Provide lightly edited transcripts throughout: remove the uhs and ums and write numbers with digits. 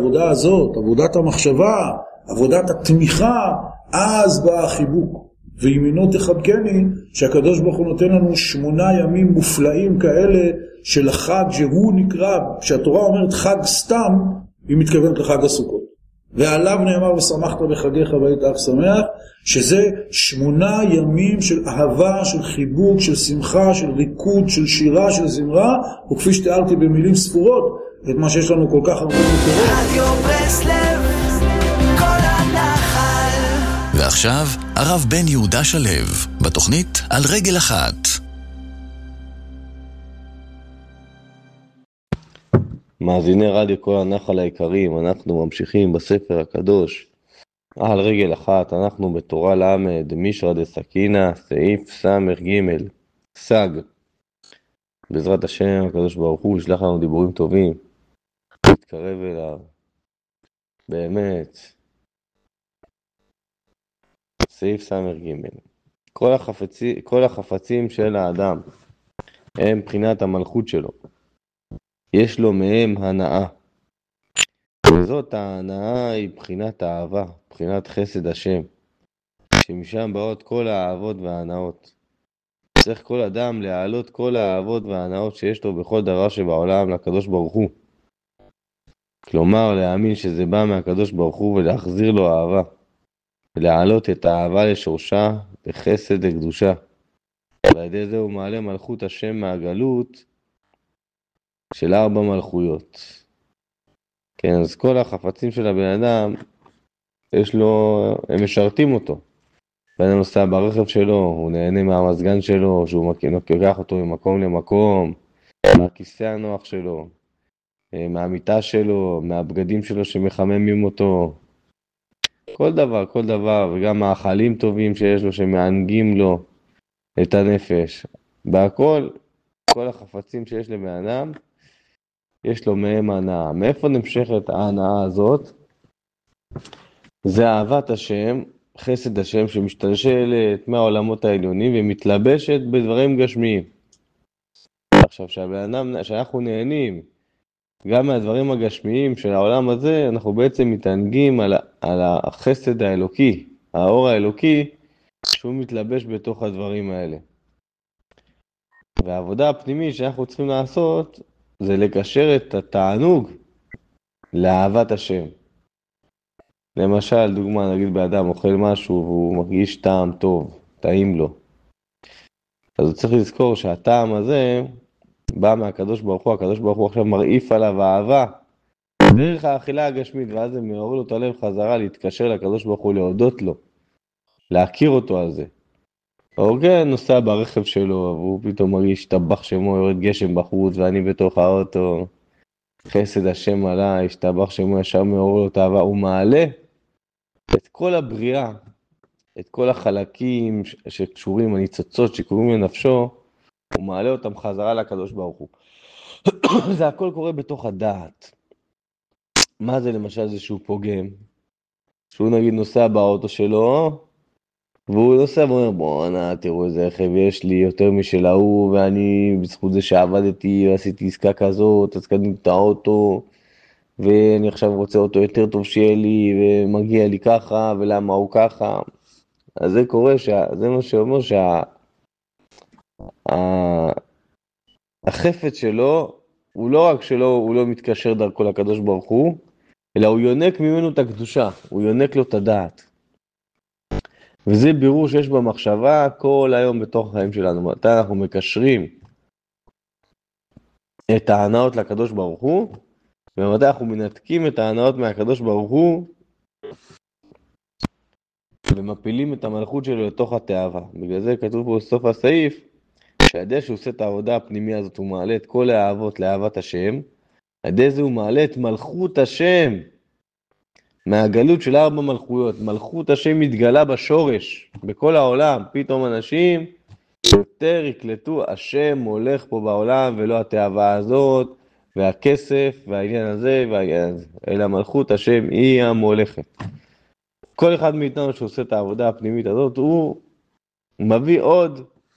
העבודה הזאת, עבודת המחשבה, עבודת התמיכה, אז בא החיבוק. וימינו תחבקני, שהקדוש ברוך הוא נותן לנו 8 ימים מופלאים כאלה של החג שהוא נקרא, שהתורה אומרת חג סתם, היא מתכוונת לחג הסוכות. ועליו נאמר ושמחת בחגיך והיית אך שמח, שזה 8 ימים של אהבה, של חיבוק, של שמחה, של ריקוד, של שירה, של זמרה, וכפי שתיארתי במילים ספורות, את מה שיש לנו כל כך הרבה מקורות. רדיו ברסלב, כל הנחל. ועכשיו, הרב בן יהודה שלו, בתוכנית על רגל אחת. מאזיני רדיו כל הנחל היקרים, אנחנו ממשיכים בספר הקדוש על רגל אחת. אנחנו בתורה למד מישרא דסכינא סעיף ס"ג סג. בעזרת השם הקדוש ברוך הוא ישלח לנו דיבורים טובים, להתקרב אליו באמת. סעיף ס"ג, כל החפצים של האדם הם בחינת המלכות שלו, יש לו מהם הנאה, וזאת ההנאה היא בחינת האהבה, בחינת חסד השם, שמשם באות כל האהבות וההנאות. צריך כל אדם להעלות כל האהבות וההנאות שיש לו בכל דבר שבעולם לקדוש ברוך הוא, כלומר להאמין שזה בא מהקדוש ברוך הוא ולהחזיר לו אהבה, ולהעלות את האהבה לשורשה בחסד לקדושה. ועל ידי זה הוא מעלה מלכות השם מהגלות של 4 מלכויות. כן, אז כל החפצים של הבן אדם, יש לו, הם משרתים אותו. בן אדם נוסע ברכב שלו, הוא נהנה מהמזגן שלו, שהוא לוקח אותו ממקום למקום, מהכיסא הנוח שלו, מהמיטה שלו, מהבגדים שלו שמחממים אותו. כל דבר, וגם מאכלים טובים שיש לו שמענגים לו את הנפש. בהכל, כל החפצים שיש לבן אדם, יש לו מהם הנאה. מאיפה נמשכת ההנאה הזאת? זה אהבת השם, חסד השם, שמשתלשלת מהעולמות העליונים ומתלבשת בדברים גשמיים. עכשיו, שאנחנו נהנים גם מהדברים הגשמיים של העולם הזה, אנחנו בעצם מתענגים על החסד האלוקי, האור האלוקי, שהוא מתלבש בתוך הדברים האלה. והעבודה הפנימית שאנחנו צריכים לעשות, זה לקשר את התענוג לאהבת השם. למשל, דוגמה, נגיד באדם אוכל משהו והוא מרגיש טעם טוב, טעים לו. אז הוא צריך לזכור שהטעם הזה בא מהקדוש ברוך הוא, הקדוש ברוך הוא עכשיו מרעיף עליו אהבה, דרך האכילה הגשמית, ואז זה מעורר לו את הלב חזרה להתקשר לקדוש ברוך הוא, להודות לו, להכיר אותו על זה. או כן, נוסע ברכב שלו, והוא פתאום מרגיש טבח שמו, יורד גשם בחוץ, ואני בתוך האוטו, חסד השם עליי, השתבח שמו, ישר מעורר לו את האהבה, הוא מעלה את כל הבריאה, את כל החלקים שקשורים, הניצוצות שקשורים לנפשו, הוא מעלה אותם חזרה לקדוש ברוך הוא. זה הכל קורה בתוך הדעת. מה זה למשל? זה שהוא פוגם, שהוא נגיד נוסע באוטו שלו, והוא נוסע ואומר, בואנה, תראו איזה רכב יש לי יותר משל ההוא, ואני בזכות זה שעבדתי ועשיתי עסקה כזאת, אז קניתי את האוטו, ואני עכשיו רוצה אותו יותר טוב שיהיה לי, ומגיע לי ככה, ולמה הוא ככה. אז זה קורה, זה מה שאומר החפץ שלו, הוא לא רק שלו, הוא לא מתקשר דרכו לקדוש ברוך הוא, אלא הוא יונק ממנו את הקדושה, הוא יונק לו את הדעת. וזה בירור שיש במחשבה כל היום בתוך החיים שלנו. מתי אנחנו מקשרים את ההנאות לקדוש ברוך הוא, ומתי אנחנו מנתקים את ההנאות מהקדוש ברוך הוא, ומפילים את המלכות שלו לתוך התאווה. בגלל זה כתוב פה בסוף הסעיף, שהידי שהוא עושה את העבודה הפנימית הזאת, הוא מעלה את כל האהבות לאהבת השם, הידי זה הוא מעלה את מלכות השם, מהגלות של 4 מלכויות. מלכות השם מתגלה בשורש, בכל העולם. פתאום אנשים יותר יקלטו, השם הולך פה בעולם, ולא התאווה הזאת, והכסף, והעניין הזה, והעניין הזה. אלא מלכות השם היא המולכת. כל אחד מאיתנו שעושה את העבודה הפנימית הזאת, הוא מביא עוד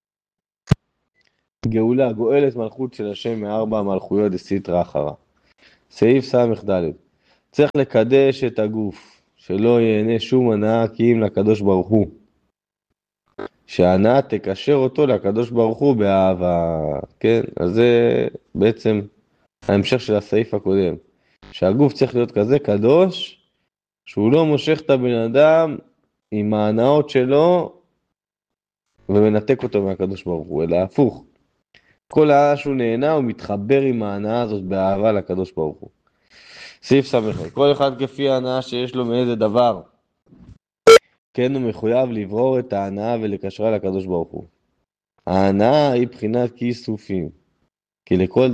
גאולה, גואלת מלכות של השם מ4 מלכויות דסתרא אחרא. סעיף ס"ד. צריך לקדש את הגוף, שלא ייהנה שום הנאה כי אם לקדוש ברוך הוא. שההנאה תקשר אותו לקדוש ברוך הוא באהבה, כן? אז זה בעצם ההמשך של הסעיף הקודם. שהגוף צריך להיות כזה קדוש, שהוא לא מושך את הבן אדם עם ההנאות שלו, ומנתק אותו מהקדוש ברוך הוא, אלא הפוך. כל ההנאה שהוא נהנה, הוא מתחבר עם ההנאה הזאת באהבה לקדוש ברוך הוא. סעיף סמך, כל אחד כפי ההנאה שיש לו מאיזה דבר, כן הוא מחויב לברור את ההנאה ולקשרה לקדוש ברוך הוא. ההנאה היא בחינת כיסופים, כי לכל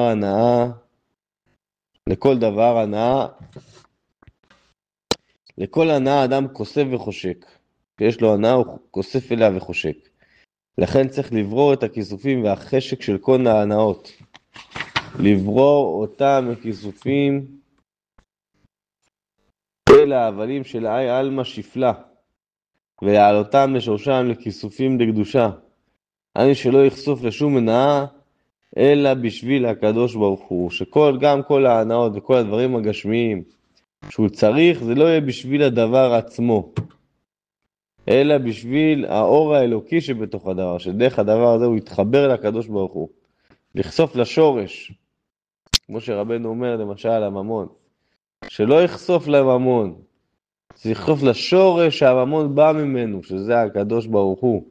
הנאה אדם כוסף וחושק. כשיש לו הנאה הוא כוסף אליה וחושק. לכן צריך לברור את הכיסופים והחשק של כל ההנאות. לברור אותם הכיסופים אל ההבלים של האי אלמה שפלה, ולהעלותם לשורשם לכיסופים לקדושה. אני שלא יחשוף לשום הנאה, אלא בשביל הקדוש ברוך הוא. שגם כל ההנאות וכל הדברים הגשמיים שהוא צריך, זה לא יהיה בשביל הדבר עצמו, אלא בשביל האור האלוקי שבתוך הדבר, שדרך הדבר הזה הוא יתחבר לקדוש ברוך הוא. לחשוף לשורש, כמו שרבנו אומר למשל הממון, שלא יחשוף לממון, זה יחשוף לשורש שהממון בא ממנו, שזה הקדוש ברוך הוא,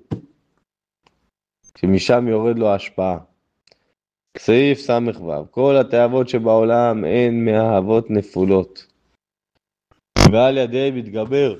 שמשם יורד לו ההשפעה. סעיף סמך ו', כל התאוות שבעולם הן מאהבות נפולות, ועל ידיהם מתגבר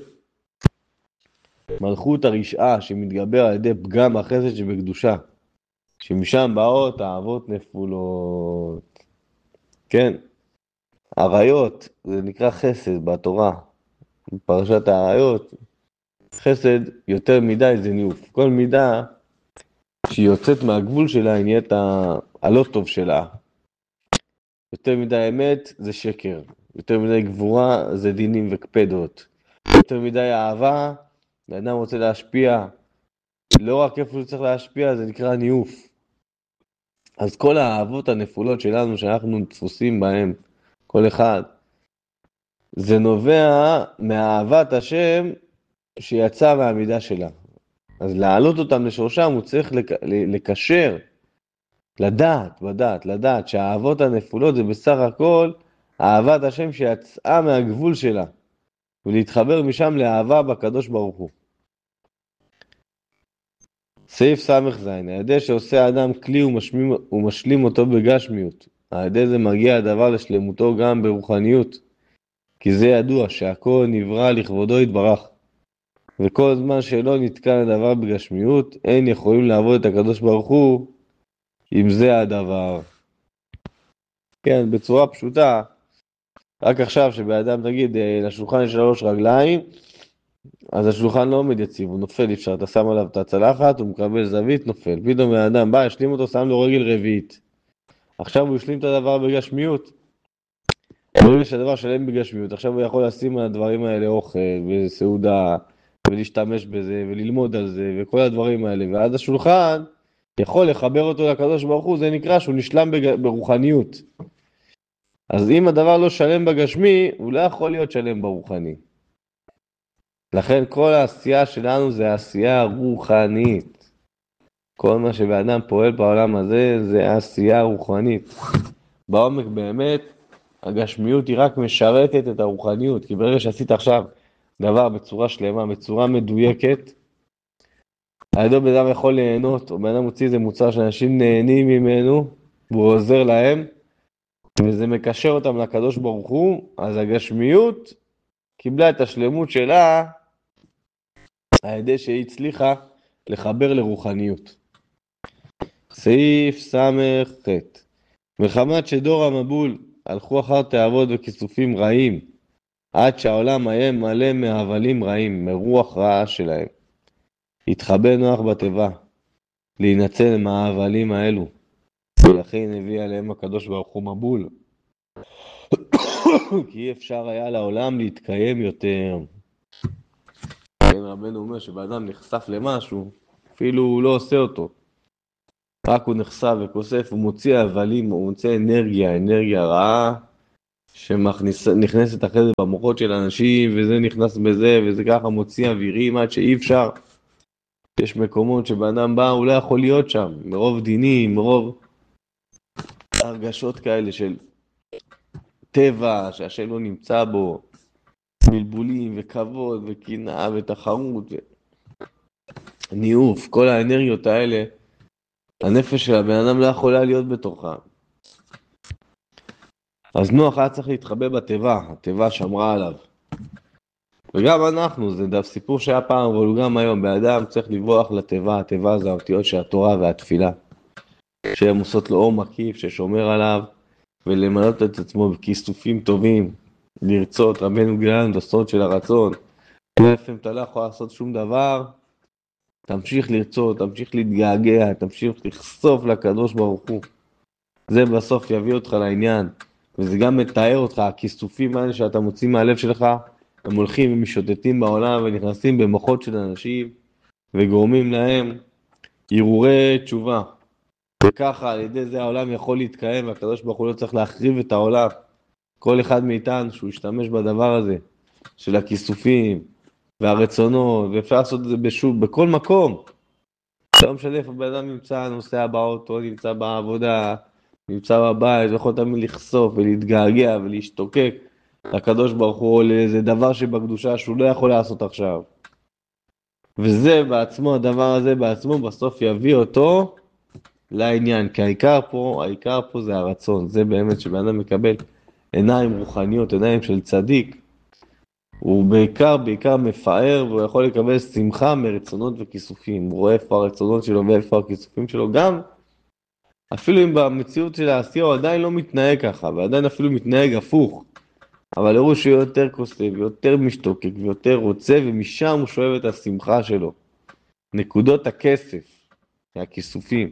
מלכות הרשעה, שמתגבר על ידי פגם החסד שבקדושה, שמשם באות אהבות נפולות. כן, עריות, זה נקרא חסד בתורה, בפרשת העריות. חסד יותר מדי זה ניאוף. כל מידה שהיא יוצאת מהגבול שלה, היא נהיית הלא טוב שלה. יותר מדי אמת זה שקר. יותר מדי גבורה זה דינים וקפדות. יותר מדי אהבה, האדם רוצה להשפיע. לא רק איפה שהוא צריך להשפיע, זה נקרא ניאוף. אז כל האהבות הנפולות שלנו, שאנחנו דפוסים בהם, כל אחד, זה נובע מאהבת השם שיצא מהמידה שלה. אז להעלות אותם לשורשם, הוא צריך לקשר, לדעת שהאהבות הנפולות זה בסך הכל אהבת השם שיצאה מהגבול שלה, ולהתחבר משם לאהבה בקדוש ברוך הוא. סעיף סמך זין, הידי שעושה האדם כלי ומשלים אותו בגשמיות. הידי זה מגיע הדבר לשלמותו גם ברוחניות, כי זה ידוע שהכל נברא לכבודו יתברך. וכל זמן שלא נתקן הדבר בגשמיות, אין יכולים לעבוד את הקדוש ברוך הוא, אם זה הדבר. כן, בצורה פשוטה, רק עכשיו שבאדם נגיד לשולחן יש 3 רגליים, אז השולחן לא עומד יציב, הוא נופל, אפשר, אתה שם עליו את הצלחת, הוא מקבל זווית, נופל. פתאום האדם בא, השלים אותו, שם לו רגל רביעית. עכשיו הוא השלים את הדבר בגשמיות. ברגע שהדבר שלם בגשמיות, עכשיו הוא יכול לשים על הדברים האלה אוכל וסעודה, ולהשתמש בזה, וללמוד על זה, וכל הדברים האלה. ואז השולחן יכול לחבר אותו לקדוש ברוך הוא, זה נקרא שהוא נשלם ברוחניות. אז אם הדבר לא שלם בגשמי, הוא לא יכול להיות שלם ברוחני. לכן כל העשייה שלנו זה עשייה רוחנית. כל מה שבאדם פועל בעולם הזה זה עשייה רוחנית. בעומק באמת, הגשמיות היא רק משרתת את הרוחניות, כי ברגע שעשית עכשיו דבר בצורה שלמה, בצורה מדויקת, הידו בן יכול ליהנות, או בן מוציא איזה מוצר שאנשים נהנים ממנו, והוא עוזר להם, וזה מקשר אותם לקדוש ברוך הוא, אז הגשמיות קיבלה את השלמות שלה, הידי שהיא הצליחה לחבר לרוחניות. סעיף סמך ח' מחמת שדור המבול הלכו אחר תאוות וכיסופים רעים, עד שהעולם היה מלא מהבלים רעים, מרוח רעה שלהם. התחבא נוח בתיבה, להינצל מההבלים האלו, ולכן הביא עליהם הקדוש ברוך הוא מבול. כי אי אפשר היה לעולם להתקיים יותר. כן, רבנו אומר שבאדם נחשף למשהו, אפילו הוא לא עושה אותו. רק הוא נחשף וכוסף, הוא מוציא הבלים, הוא מוציא אנרגיה רעה, שנכנסת אחרי זה במוחות של אנשים, וזה נכנס בזה, וזה ככה מוציא אווירים עד שאי אפשר. יש מקומות שבאדם בא, הוא לא יכול להיות שם, מרוב דינים, מרוב הרגשות כאלה של טבע, שהשם לא נמצא בו, בלבולים וכבוד וקנאה ותחרות וניאוף, כל האנרגיות האלה, הנפש של הבן אדם לא יכולה להיות בתוכה. אז נוח היה צריך להתחבא בטבע, הטבע שמרה עליו. וגם אנחנו, זה סיפור שהיה פעם, אבל הוא גם היום, באדם צריך לברוח לטבע, הטבע זה האותיות של התורה והתפילה, שהן עושות לו אור מקיף ששומר עליו, ולמלות את עצמו בכיסופים טובים, לרצות, רבנו גילן, בסוד של הרצון. לפעמים אתה לא יכול לעשות שום דבר, תמשיך לרצות, תמשיך להתגעגע, תמשיך לחשוף לקדוש ברוך הוא. זה בסוף יביא אותך לעניין, וזה גם מתאר אותך, הכיסופים האלה שאתה מוציא מהלב שלך, הם הולכים ומשוטטים בעולם ונכנסים במוחות של אנשים, וגורמים להם הרהורי תשובה. וככה על ידי זה העולם יכול להתקיים, והקדוש ברוך הוא לא צריך להחריב את העולם. כל אחד מאיתנו שהוא ישתמש בדבר הזה, של הכיסופים והרצונות, ואפשר לעשות את זה בכל מקום. לא משנה איפה בן אדם נמצא, נוסע באוטו, נמצא בעבודה, נמצא בבית, ויכול תמיד לחשוף ולהתגעגע ולהשתוקק לקדוש ברוך הוא, לאיזה דבר שבקדושה שהוא לא יכול לעשות עכשיו. וזה בעצמו, הדבר הזה בעצמו בסוף יביא אותו לעניין, כי העיקר פה זה הרצון, זה באמת שבן אדם מקבל עיניים רוחניות, עיניים של צדיק, הוא בעיקר מפאר, והוא יכול לקבל שמחה מרצונות וכיסופים, הוא רואה איפה הרצונות שלו ואיפה הכיסופים שלו, גם אפילו אם במציאות של העשייה הוא עדיין לא מתנהג ככה, ועדיין אפילו מתנהג הפוך, אבל הראו שהוא יותר כוסף, ויותר משתוקק, ויותר רוצה, ומשם הוא שואב את השמחה שלו, נקודות הכסף, הכיסופים.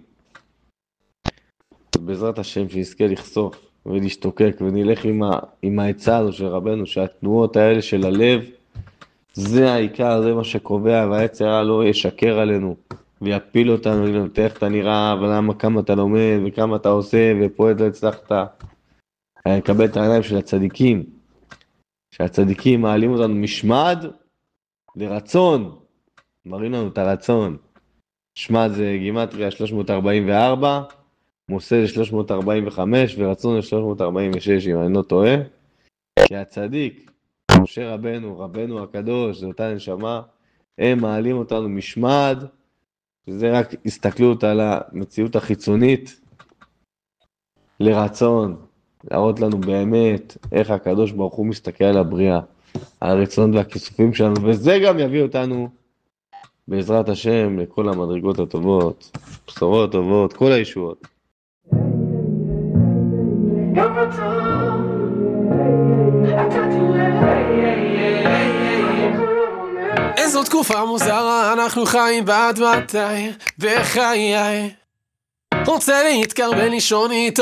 בעזרת השם שיזכה לחשוף ולהשתוקק, ונלך עם העצה הזו של רבנו, שהתנועות האלה של הלב, זה העיקר, זה מה שקובע, והעצה הרע לא ישקר עלינו, ויפיל אותנו, יגידנו, איך אתה נראה, ולמה כמה אתה לומד, וכמה אתה עושה, ופה לא הצלחת. לקבל את העיניים של הצדיקים, שהצדיקים מעלים אותנו משמד לרצון, מראים לנו את הרצון. שמד זה גימטריה 344, מוסה זה 345 ורצון זה 346, אם אני לא טועה. כי הצדיק, משה רבנו הקדוש, זה אותה נשמה, הם מעלים אותנו משמד, וזה רק הסתכלות על המציאות החיצונית, לרצון, להראות לנו באמת איך הקדוש ברוך הוא מסתכל על הבריאה, על הרצון והכיסופים שלנו, וזה גם יביא אותנו בעזרת השם לכל המדרגות הטובות, בשורות טובות, כל הישועות. איזו תקופה מוזרה אנחנו חיים בעד מתי בחיי, רוצה להתקרבן לישון איתו